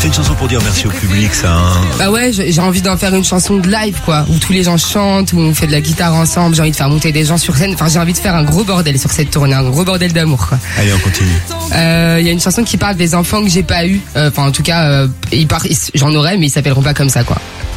une chanson pour dire merci au public, ça. Hein. Bah ouais, j'ai envie d'en faire une chanson de live, quoi, où tous les gens chantent, où on fait de la guitare ensemble. J'ai envie de faire monter des gens sur scène. Enfin, j'ai envie de faire un gros bordel sur cette tournée, un gros bordel d'amour, quoi. Allez, on continue. Il y a une chanson qui parle des enfants que j'ai pas eu. Enfin, en tout cas, j'en aurai, mais ils s'appelleront pas comme ça, quoi.